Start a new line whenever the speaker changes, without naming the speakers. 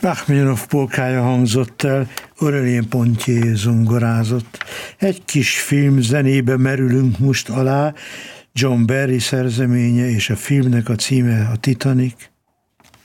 Rachmaninoff polkája hangzott el, Aurélien Pontier zongorázott. Egy kis film zenébe merülünk most alá, John Barry szerzeménye, és a filmnek a címe a Titanic.